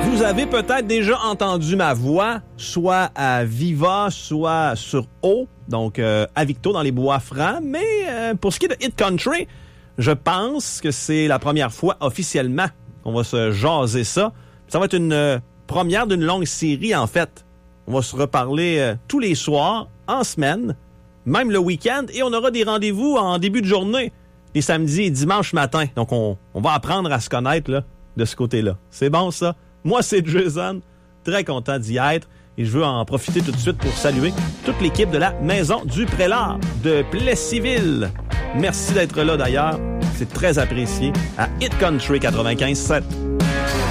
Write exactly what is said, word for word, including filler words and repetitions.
Vous avez peut-être déjà entendu ma voix, soit à Viva, soit sur O, donc euh, à Victo dans les Bois-Francs. Mais euh, pour ce qui est de Hit Country, je pense que c'est la première fois officiellement qu'on va se jaser ça. Ça va être une euh, première d'une longue série, en fait. On va se reparler euh, tous les soirs, en semaine, même le week-end, et on aura des rendez-vous en début de journée, les samedis et dimanches matin. Donc, on, on va apprendre à se connaître là, de ce côté-là. C'est bon, ça? Moi, c'est Jason. Très content d'y être. Et je veux en profiter tout de suite pour saluer toute l'équipe de la Maison du Prélat de Plessisville. Merci d'être là, d'ailleurs. C'est très apprécié à Hit Country quatre-vingt-quinze sept.